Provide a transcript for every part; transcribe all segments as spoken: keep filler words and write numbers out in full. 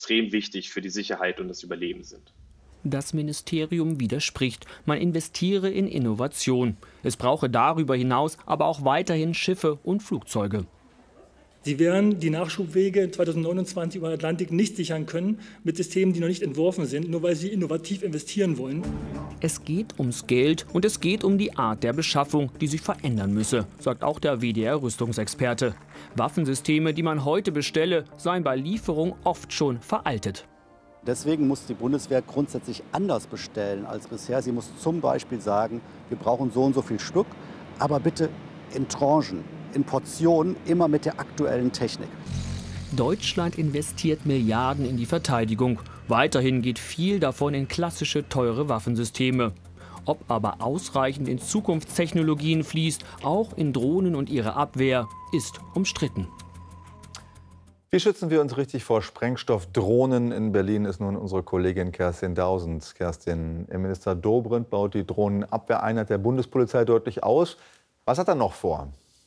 extrem wichtig für die Sicherheit und das Überleben sind. Das Ministerium widerspricht. Man investiere in Innovation. Es brauche darüber hinaus aber auch weiterhin Schiffe und Flugzeuge. Sie werden die Nachschubwege zweitausendneunundzwanzig über den Atlantik nicht sichern können mit Systemen, die noch nicht entworfen sind, nur weil sie innovativ investieren wollen. Es geht ums Geld und es geht um die Art der Beschaffung, die sich verändern müsse, sagt auch der W D R-Rüstungsexperte. Waffensysteme, die man heute bestelle, seien bei Lieferung oft schon veraltet. Deswegen muss die Bundeswehr grundsätzlich anders bestellen als bisher. Sie muss zum Beispiel sagen, wir brauchen so und so viel Stück, aber bitte in Tranchen, in Portionen, immer mit der aktuellen Technik. Deutschland investiert Milliarden in die Verteidigung. Weiterhin geht viel davon in klassische, teure Waffensysteme. Ob aber ausreichend in Zukunftstechnologien fließt, auch in Drohnen und ihre Abwehr, ist umstritten. Wie schützen wir uns richtig vor Sprengstoffdrohnen? In Berlin ist nun unsere Kollegin Kerstin Dausend. Kerstin, Innenminister Dobrindt baut die Drohnenabwehreinheit der Bundespolizei deutlich aus. Was hat er noch vor?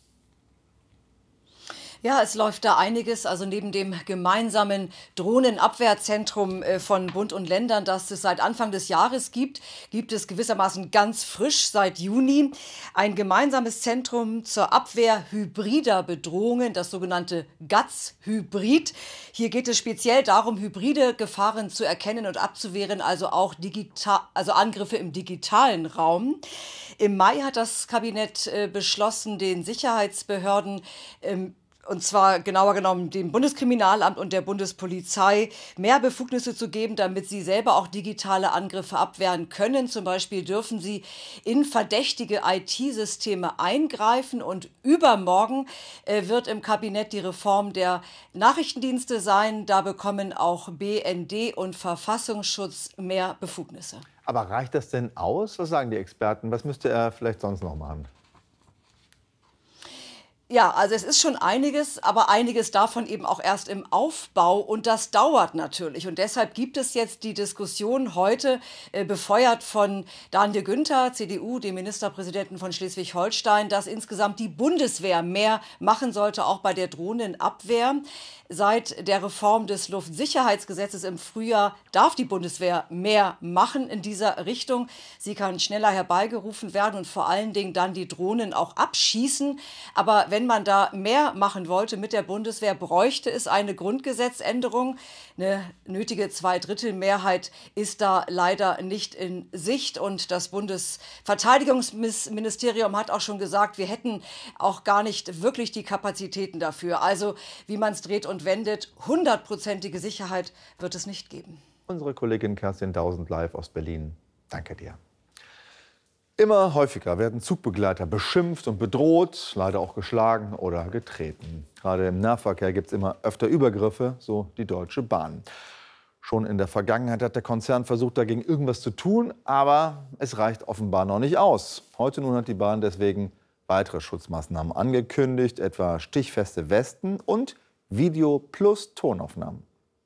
Ja, es läuft da einiges. Also neben dem gemeinsamen Drohnenabwehrzentrum von Bund und Ländern, das es seit Anfang des Jahres gibt, gibt es gewissermaßen ganz frisch seit Juni ein gemeinsames Zentrum zur Abwehr hybrider Bedrohungen, das sogenannte GATS-Hybrid. Hier geht es speziell darum, hybride Gefahren zu erkennen und abzuwehren, also auch digital, also Angriffe im digitalen Raum. Im Mai hat das Kabinett äh, beschlossen, den Sicherheitsbehörden ähm, und zwar genauer genommen dem Bundeskriminalamt und der Bundespolizei mehr Befugnisse zu geben, damit sie selber auch digitale Angriffe abwehren können. Zum Beispiel dürfen sie in verdächtige I T-Systeme eingreifen. Und übermorgen äh, wird im Kabinett die Reform der Nachrichtendienste sein. Da bekommen auch B N D und Verfassungsschutz mehr Befugnisse. Aber reicht das denn aus? Was sagen die Experten? Was müsste er vielleicht sonst noch machen? Ja, also es ist schon einiges, aber einiges davon eben auch erst im Aufbau und das dauert natürlich. Und deshalb gibt es jetzt die Diskussion heute, äh, befeuert von Daniel Günther, C D U, dem Ministerpräsidenten von Schleswig-Holstein, dass insgesamt die Bundeswehr mehr machen sollte, auch bei der Drohnenabwehr. Seit der Reform des Luftsicherheitsgesetzes im Frühjahr darf die Bundeswehr mehr machen in dieser Richtung. Sie kann schneller herbeigerufen werden und vor allen Dingen dann die Drohnen auch abschießen. Aber wenn man da mehr machen wollte mit der Bundeswehr, bräuchte es eine Grundgesetzänderung. Eine nötige Zweidrittelmehrheit ist da leider nicht in Sicht. Und das Bundesverteidigungsministerium hat auch schon gesagt, wir hätten auch gar nicht wirklich die Kapazitäten dafür. Also wie man es dreht und wendet, hundertprozentige Sicherheit wird es nicht geben. Unsere Kollegin Kerstin Dausend live aus Berlin. Danke dir. Immer häufiger werden Zugbegleiter beschimpft und bedroht, leider auch geschlagen oder getreten. Gerade im Nahverkehr gibt es immer öfter Übergriffe, so die Deutsche Bahn. Schon in der Vergangenheit hat der Konzern versucht, dagegen irgendwas zu tun, aber es reicht offenbar noch nicht aus. Heute nun hat die Bahn deswegen weitere Schutzmaßnahmen angekündigt, etwa stichfeste Westen und Video plus Tonaufnahmen.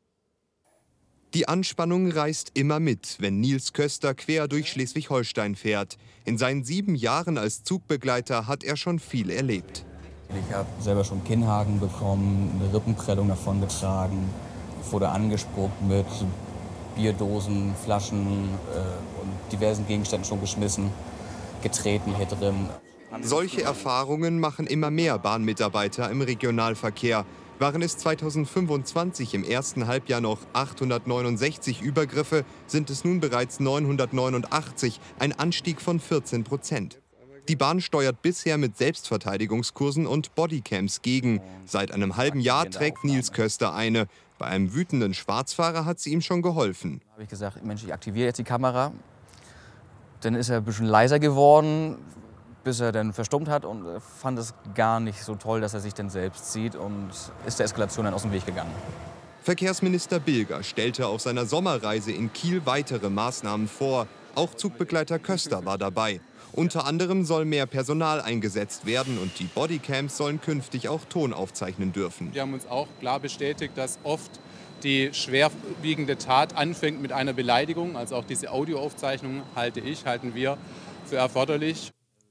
Die Anspannung reißt immer mit, wenn Nils Köster quer durch Schleswig-Holstein fährt. In seinen sieben Jahren als Zugbegleiter hat er schon viel erlebt. Ich habe selber schon Kinnhaken bekommen, eine Rippenprellung davongetragen, wurde angespuckt mit Bierdosen, Flaschen äh, und diversen Gegenständen schon geschmissen, getreten hier drin. Solche Erfahrungen machen immer mehr Bahnmitarbeiter im Regionalverkehr. Waren es zweitausendfünfundzwanzig im ersten Halbjahr noch achthundertneunundsechzig Übergriffe, sind es nun bereits neunhundertneunundachtzig, ein Anstieg von vierzehn Prozent. Die Bahn steuert bisher mit Selbstverteidigungskursen und Bodycams gegen. Seit einem halben Jahr trägt Nils Köster eine. Bei einem wütenden Schwarzfahrer hat sie ihm schon geholfen. Da habe ich gesagt, Mensch, ich aktiviere jetzt die Kamera. Dann ist er ein bisschen leiser geworden, bis er dann verstummt hat und fand es gar nicht so toll, dass er sich dann selbst sieht und ist der Eskalation dann aus dem Weg gegangen. Verkehrsminister Bilger stellte auf seiner Sommerreise in Kiel weitere Maßnahmen vor. Auch Zugbegleiter Köster war dabei. Unter anderem soll mehr Personal eingesetzt werden und die Bodycams sollen künftig auch Ton aufzeichnen dürfen. Wir haben uns auch klar bestätigt, dass oft die schwerwiegende Tat anfängt mit einer Beleidigung. Also auch diese Audioaufzeichnung halte ich, halten wir für erforderlich.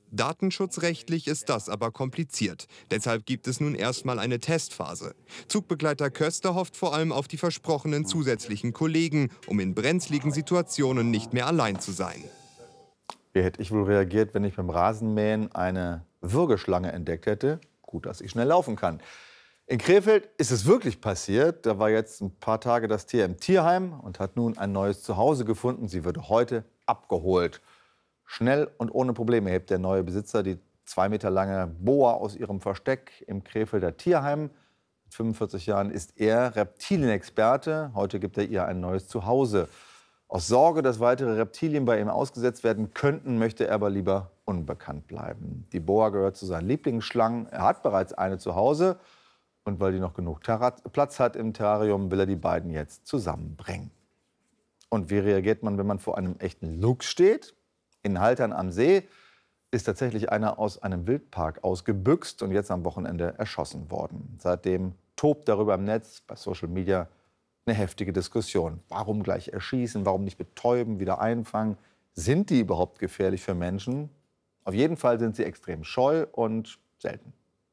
Datenschutzrechtlich ist das aber kompliziert. Deshalb gibt es nun erstmal eine Testphase. Zugbegleiter Köster hofft vor allem auf die versprochenen zusätzlichen Kollegen, um in brenzligen Situationen nicht mehr allein zu sein. Wie hätte ich wohl reagiert, wenn ich beim Rasenmähen eine Würgeschlange entdeckt hätte? Gut, dass ich schnell laufen kann. In Krefeld ist es wirklich passiert. Da war jetzt ein paar Tage das Tier im Tierheim und hat nun ein neues Zuhause gefunden. Sie wird heute abgeholt. Schnell und ohne Probleme hebt der neue Besitzer die zwei Meter lange Boa aus ihrem Versteck im Krefelder Tierheim. Mit fünfundvierzig Jahren ist er Reptilienexperte. Heute gibt er ihr ein neues Zuhause. Aus Sorge, dass weitere Reptilien bei ihm ausgesetzt werden könnten, möchte er aber lieber unbekannt bleiben. Die Boa gehört zu seinen Lieblingsschlangen. Er hat bereits eine zu Hause. Und weil die noch genug Platz hat im Terrarium, will er die beiden jetzt zusammenbringen. Und wie reagiert man, wenn man vor einem echten Luchs steht? In Haltern am See ist tatsächlich einer aus einem Wildpark ausgebüxt und jetzt am Wochenende erschossen worden. Seitdem tobt darüber im Netz, bei Social Media, eine heftige Diskussion. Warum gleich erschießen? Warum nicht betäuben, wieder einfangen? Sind die überhaupt gefährlich für Menschen? Auf jeden Fall sind sie extrem scheu und selten.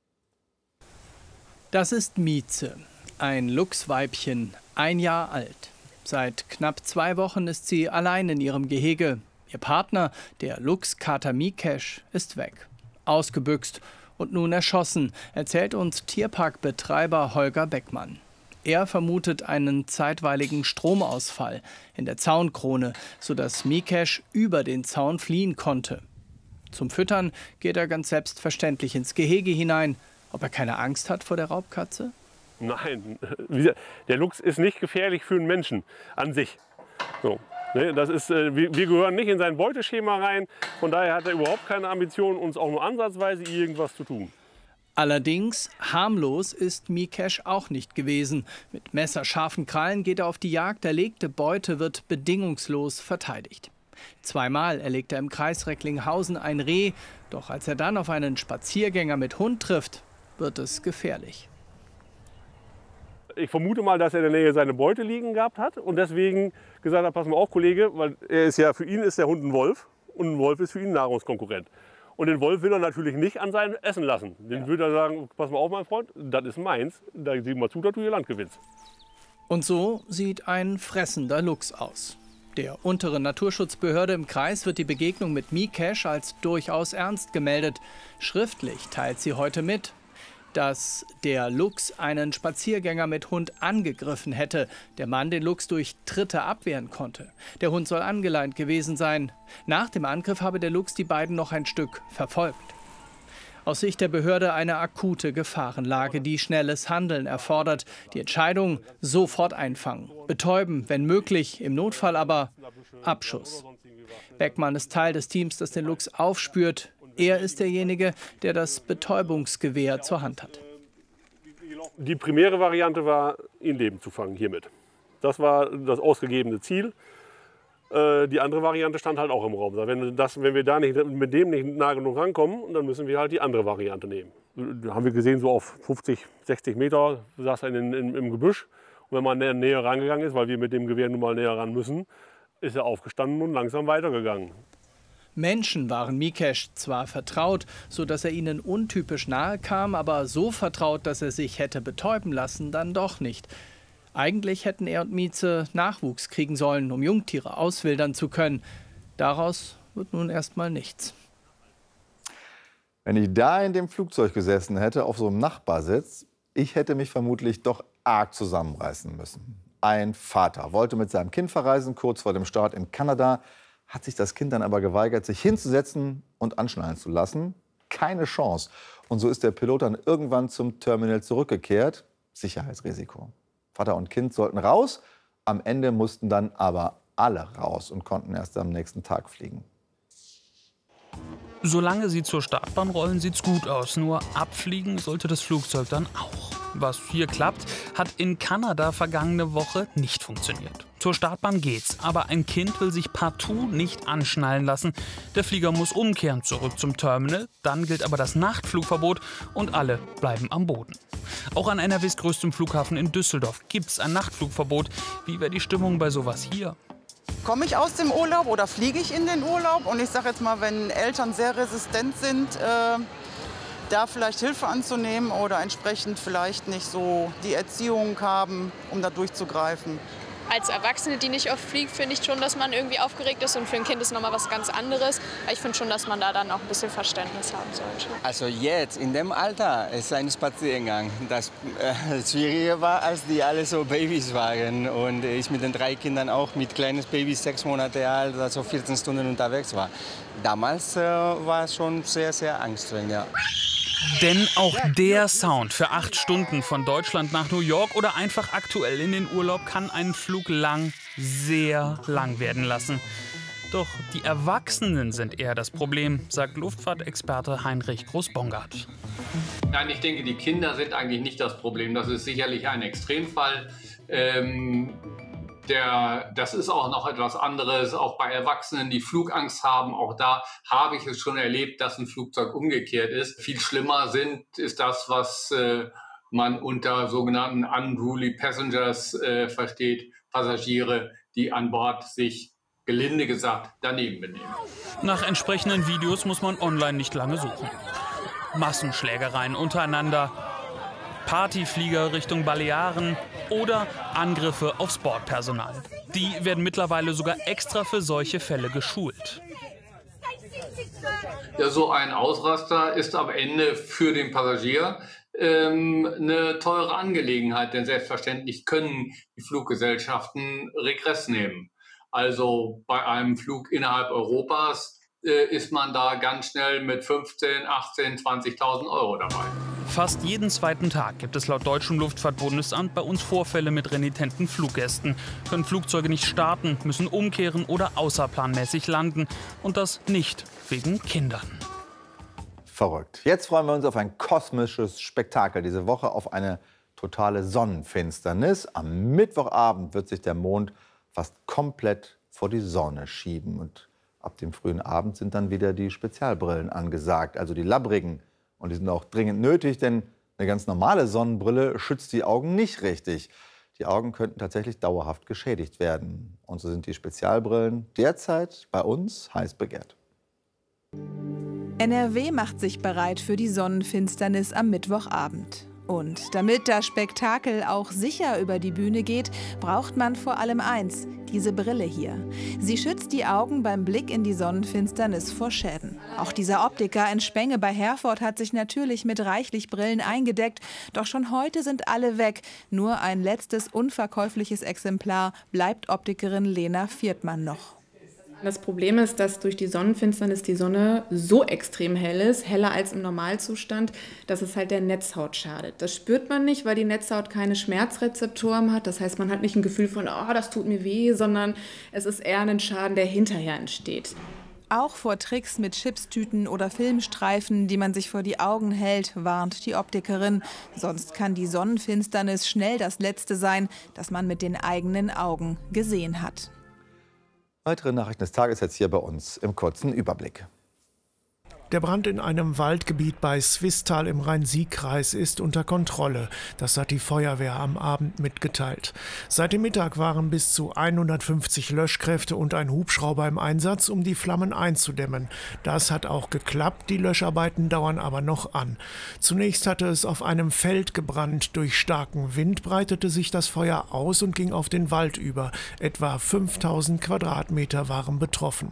Das ist Mieze, ein Luchsweibchen, ein Jahr alt. Seit knapp zwei Wochen ist sie allein in ihrem Gehege. Ihr Partner, der Luchskater Mikesh, ist weg. Ausgebüxt und nun erschossen, erzählt uns Tierparkbetreiber Holger Beckmann. Er vermutet einen zeitweiligen Stromausfall in der Zaunkrone, sodass Mikesh über den Zaun fliehen konnte. Zum Füttern geht er ganz selbstverständlich ins Gehege hinein. Ob er keine Angst hat vor der Raubkatze? Nein, der Luchs ist nicht gefährlich für einen Menschen an sich. So. Das ist, wir gehören nicht in sein Beuteschema rein. Von daher hat er überhaupt keine Ambition, uns auch nur ansatzweise irgendwas zu tun. Allerdings harmlos ist Mikesh auch nicht gewesen. Mit messerscharfen Krallen geht er auf die Jagd. Erlegte Beute wird bedingungslos verteidigt. Zweimal erlegt er im Kreis Recklinghausen ein Reh. Doch als er dann auf einen Spaziergänger mit Hund trifft, wird es gefährlich. Ich vermute mal, dass er in der Nähe seine Beute liegen gehabt hat und deswegen gesagt hat, pass mal auf, Kollege, weil er ist ja, für ihn ist der Hund ein Wolf und ein Wolf ist für ihn ein Nahrungskonkurrent. Und den Wolf will er natürlich nicht an sein Essen lassen. Den ja. würde er sagen, pass mal auf, mein Freund, das ist meins, da sieh mal zu, dass du hier Land gewinnst. Und so sieht ein fressender Luchs aus. Der unteren Naturschutzbehörde im Kreis wird die Begegnung mit Mikesh als durchaus ernst gemeldet. Schriftlich teilt sie heute mit, dass der Luchs einen Spaziergänger mit Hund angegriffen hätte. Der Mann den Luchs durch Tritte abwehren konnte. Der Hund soll angeleint gewesen sein. Nach dem Angriff habe der Luchs die beiden noch ein Stück verfolgt. Aus Sicht der Behörde eine akute Gefahrenlage, die schnelles Handeln erfordert. Die Entscheidung: sofort einfangen, betäuben, wenn möglich, im Notfall aber Abschuss. Beckmann ist Teil des Teams, das den Luchs aufspürt. Er ist derjenige, der das Betäubungsgewehr zur Hand hat. Die primäre Variante war, ihn lebend zu fangen hiermit. Das war das ausgegebene Ziel. Die andere Variante stand halt auch im Raum. Wenn, das, wenn wir da nicht, mit dem nicht nah genug rankommen, dann müssen wir halt die andere Variante nehmen. Da haben wir gesehen, so auf fünfzig, sechzig Meter saß er in, in, im Gebüsch. Und wenn man näher, näher rangegangen ist, weil wir mit dem Gewehr nun mal näher ran müssen, ist er aufgestanden und langsam weitergegangen. Menschen waren Mikesh zwar vertraut, sodass er ihnen untypisch nahe kam, aber so vertraut, dass er sich hätte betäuben lassen, dann doch nicht. Eigentlich hätten er und Mieze Nachwuchs kriegen sollen, um Jungtiere auswildern zu können. Daraus wird nun erstmal nichts. Wenn ich da in dem Flugzeug gesessen hätte, auf so einem Nachbarsitz, ich hätte mich vermutlich doch arg zusammenreißen müssen. Ein Vater wollte mit seinem Kind verreisen, kurz vor dem Start in Kanada, hat sich das Kind dann aber geweigert, sich hinzusetzen und anschnallen zu lassen. Keine Chance. Und so ist der Pilot dann irgendwann zum Terminal zurückgekehrt. Sicherheitsrisiko. Vater und Kind sollten raus. Am Ende mussten dann aber alle raus und konnten erst am nächsten Tag fliegen. Solange sie zur Startbahn rollen, sieht's gut aus. Nur abfliegen sollte das Flugzeug dann auch. Was hier klappt, hat in Kanada vergangene Woche nicht funktioniert. Zur Startbahn geht's, aber ein Kind will sich partout nicht anschnallen lassen. Der Flieger muss umkehren, zurück zum Terminal. Dann gilt aber das Nachtflugverbot und alle bleiben am Boden. Auch an N R Ws größtem Flughafen in Düsseldorf gibt's ein Nachtflugverbot. Wie wäre die Stimmung bei sowas hier? komme ich aus dem Urlaub oder fliege ich in den Urlaub? Und ich sage jetzt mal, wenn Eltern sehr resistent sind, äh, da vielleicht Hilfe anzunehmen oder entsprechend vielleicht nicht so die Erziehung haben, um da durchzugreifen. Als Erwachsene, die nicht oft fliegt, finde ich schon, dass man irgendwie aufgeregt ist. Und für ein Kind ist noch mal was ganz anderes. Aber ich finde schon, dass man da dann auch ein bisschen Verständnis haben sollte. Also jetzt, in dem Alter, ist ein Spaziergang. Das äh, schwieriger war, als die alle so Babys waren. Und ich mit den drei Kindern auch mit kleines Baby, sechs Monate alt, also vierzehn Stunden unterwegs war. Damals äh, war es schon sehr, sehr anstrengend, ja. Denn auch der Sound für acht Stunden von Deutschland nach New York oder einfach aktuell in den Urlaub kann einen Flug lang, sehr lang werden lassen. Doch die Erwachsenen sind eher das Problem, sagt Luftfahrtexperte Heinrich Groß-Bongard. Nein, ich denke, die Kinder sind eigentlich nicht das Problem. Das ist sicherlich ein Extremfall. Ähm, Der, das ist auch noch etwas anderes, auch bei Erwachsenen, die Flugangst haben. Auch da habe ich es schon erlebt, dass ein Flugzeug umgekehrt ist. Viel schlimmer sind, ist das, was äh, man unter sogenannten unruly passengers äh, versteht. Passagiere, die an Bord sich, gelinde gesagt, daneben benehmen. Nach entsprechenden Videos muss man online nicht lange suchen. Massenschlägereien untereinander, Partyflieger Richtung Balearen oder Angriffe aufs Bordpersonal. Die werden mittlerweile sogar extra für solche Fälle geschult. Ja, so ein Ausraster ist am Ende für den Passagier ähm, eine teure Angelegenheit, denn selbstverständlich können die Fluggesellschaften Regress nehmen. Also bei einem Flug innerhalb Europas äh, ist man da ganz schnell mit fünfzehn, achtzehn, zwanzigtausend Euro dabei. Fast jeden zweiten Tag gibt es laut Deutschem Luftfahrtbundesamt bei uns Vorfälle mit renitenten Fluggästen. Können Flugzeuge nicht starten, müssen umkehren oder außerplanmäßig landen. Und das nicht wegen Kindern. Verrückt. Jetzt freuen wir uns auf ein kosmisches Spektakel. Diese Woche auf eine totale Sonnenfinsternis. Am Mittwochabend wird sich der Mond fast komplett vor die Sonne schieben. Und ab dem frühen Abend sind dann wieder die Spezialbrillen angesagt, also die labbrigen. Und die sind auch dringend nötig, denn eine ganz normale Sonnenbrille schützt die Augen nicht richtig. Die Augen könnten tatsächlich dauerhaft geschädigt werden. Und so sind die Spezialbrillen derzeit bei uns heiß begehrt. N R W macht sich bereit für die Sonnenfinsternis am Mittwochabend. Und damit das Spektakel auch sicher über die Bühne geht, braucht man vor allem eins, diese Brille hier. Sie schützt die Augen beim Blick in die Sonnenfinsternis vor Schäden. Auch dieser Optiker in Spenge bei Herford hat sich natürlich mit reichlich Brillen eingedeckt. Doch schon heute sind alle weg. Nur ein letztes unverkäufliches Exemplar bleibt Optikerin Lena Viertmann noch. Das Problem ist, dass durch die Sonnenfinsternis die Sonne so extrem hell ist, heller als im Normalzustand, dass es halt der Netzhaut schadet. Das spürt man nicht, weil die Netzhaut keine Schmerzrezeptoren hat. Das heißt, man hat nicht ein Gefühl von, oh, das tut mir weh, sondern es ist eher ein Schaden, der hinterher entsteht. Auch vor Tricks mit Chipstüten oder Filmstreifen, die man sich vor die Augen hält, warnt die Optikerin. Sonst kann die Sonnenfinsternis schnell das Letzte sein, das man mit den eigenen Augen gesehen hat. Weitere Nachrichten des Tages jetzt hier bei uns im kurzen Überblick. Der Brand in einem Waldgebiet bei Swisttal im Rhein-Sieg-Kreis ist unter Kontrolle. Das hat die Feuerwehr am Abend mitgeteilt. Seit dem Mittag waren bis zu hundertfünfzig Löschkräfte und ein Hubschrauber im Einsatz, um die Flammen einzudämmen. Das hat auch geklappt, die Löscharbeiten dauern aber noch an. Zunächst hatte es auf einem Feld gebrannt. Durch starken Wind breitete sich das Feuer aus und ging auf den Wald über. Etwa fünftausend Quadratmeter waren betroffen.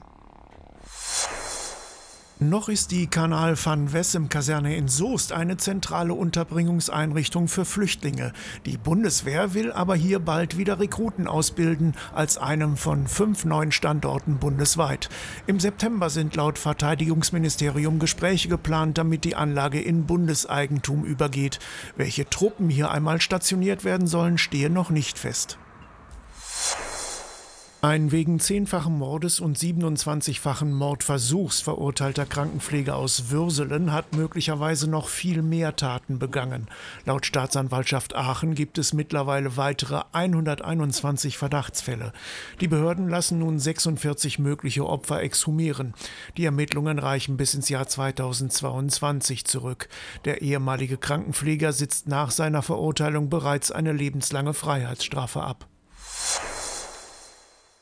Noch ist die Kanal van Wessem-Kaserne in Soest eine zentrale Unterbringungseinrichtung für Flüchtlinge. Die Bundeswehr will aber hier bald wieder Rekruten ausbilden, als einem von fünf neuen Standorten bundesweit. Im September sind laut Verteidigungsministerium Gespräche geplant, damit die Anlage in Bundeseigentum übergeht. Welche Truppen hier einmal stationiert werden sollen, stehe noch nicht fest. Ein wegen zehnfachen Mordes und siebenundzwanzigfachen Mordversuchs verurteilter Krankenpfleger aus Würselen hat möglicherweise noch viel mehr Taten begangen. Laut Staatsanwaltschaft Aachen gibt es mittlerweile weitere hunderteinundzwanzig Verdachtsfälle. Die Behörden lassen nun sechsundvierzig mögliche Opfer exhumieren. Die Ermittlungen reichen bis ins Jahr zweitausendzweiundzwanzig zurück. Der ehemalige Krankenpfleger sitzt nach seiner Verurteilung bereits eine lebenslange Freiheitsstrafe ab.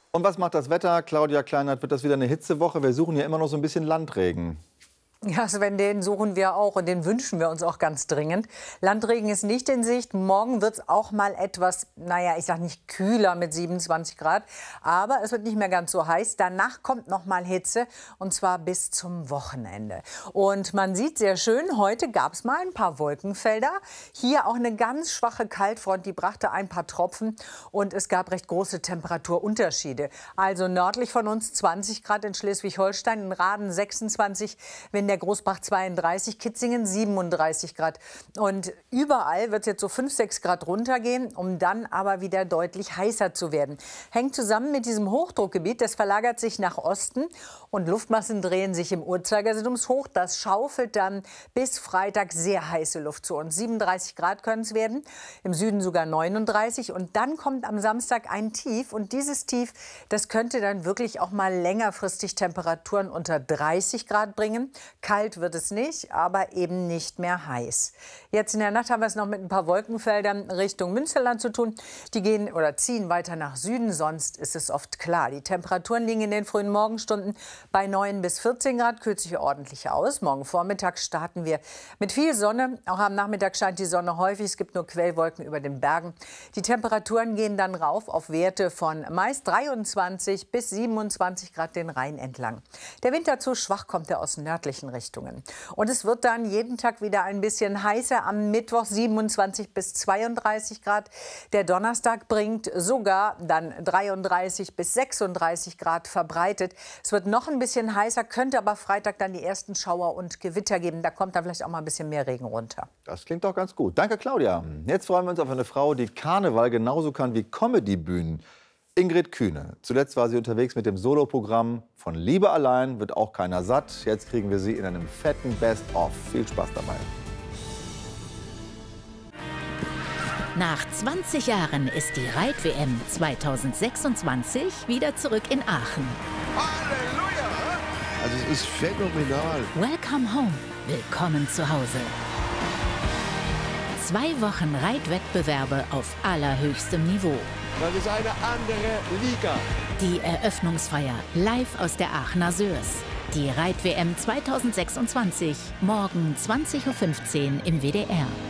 Und was macht das Wetter? Claudia Kleinert, wird das wieder eine Hitzewoche? Wir suchen ja immer noch so ein bisschen Landregen. Ja, Sven, den suchen wir auch und den wünschen wir uns auch ganz dringend. Landregen ist nicht in Sicht. Morgen wird es auch mal etwas, naja, ich sage nicht kühler mit siebenundzwanzig Grad, aber es wird nicht mehr ganz so heiß. Danach kommt noch mal Hitze und zwar bis zum Wochenende. Und man sieht sehr schön, heute gab es mal ein paar Wolkenfelder. Hier auch eine ganz schwache Kaltfront, die brachte ein paar Tropfen und es gab recht große Temperaturunterschiede. Also nördlich von uns zwanzig Grad in Schleswig-Holstein, in Raden sechsundzwanzig, wenn der Großbach zweiunddreißig, Kitzingen siebenunddreißig Grad. Und überall wird es jetzt so fünf, sechs Grad runtergehen, um dann aber wieder deutlich heißer zu werden. Hängt zusammen mit diesem Hochdruckgebiet, das verlagert sich nach Osten und Luftmassen drehen sich im Uhrzeigersinn ums Hoch. Das schaufelt dann bis Freitag sehr heiße Luft zu uns. siebenunddreißig Grad können es werden, im Süden sogar neununddreißig. Und dann kommt am Samstag ein Tief und dieses Tief, das könnte dann wirklich auch mal längerfristig Temperaturen unter dreißig Grad bringen. Kalt wird es nicht, aber eben nicht mehr heiß. Jetzt in der Nacht haben wir es noch mit ein paar Wolkenfeldern Richtung Münsterland zu tun. Die gehen oder ziehen weiter nach Süden, sonst ist es oft klar. Die Temperaturen liegen in den frühen Morgenstunden bei neun bis vierzehn Grad, kühlt sich ordentlich aus. Morgen Vormittag starten wir mit viel Sonne. Auch am Nachmittag scheint die Sonne häufig, es gibt nur Quellwolken über den Bergen. Die Temperaturen gehen dann rauf auf Werte von meist dreiundzwanzig bis siebenundzwanzig Grad den Rhein entlang. Der Wind dazu schwach kommt er aus nördlichen Richtungen. Und es wird dann jeden Tag wieder ein bisschen heißer. Am Mittwoch siebenundzwanzig bis zweiunddreißig Grad. Der Donnerstag bringt sogar dann dreiunddreißig bis sechsunddreißig Grad verbreitet. Es wird noch ein bisschen heißer, könnte aber Freitag dann die ersten Schauer und Gewitter geben. Da kommt dann vielleicht auch mal ein bisschen mehr Regen runter. Das klingt doch ganz gut. Danke, Claudia. Jetzt freuen wir uns auf eine Frau, die Karneval genauso kann wie Comedy-Bühnen. Ingrid Kühne. Zuletzt war sie unterwegs mit dem Soloprogramm Von Liebe allein wird auch keiner satt. Jetzt kriegen wir sie in einem fetten Best-of. Viel Spaß dabei. Nach zwanzig Jahren ist die Reit-W M zweitausendsechsundzwanzig wieder zurück in Aachen. Halleluja! Also es ist phänomenal. Welcome home. Willkommen zu Hause. Zwei Wochen Reitwettbewerbe auf allerhöchstem Niveau. Das ist eine andere Liga. Die Eröffnungsfeier live aus der Aachener Sörs. Die Reit-W M zweitausendsechsundzwanzig, morgen zwanzig Uhr fünfzehn im W D R.